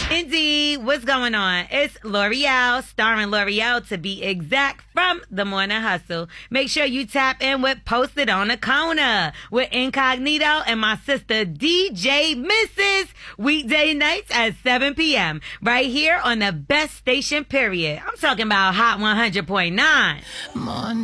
Indeed. What's going on? It's L'Oreal, starring L'Oreal to be exact, from The Morning Hustle. Make sure you tap in with Posted on the Corner with Incognito and my sister DJ Mrs. Weekday nights at 7 p.m. right here on the best station, period. I'm talking about Hot 100.9.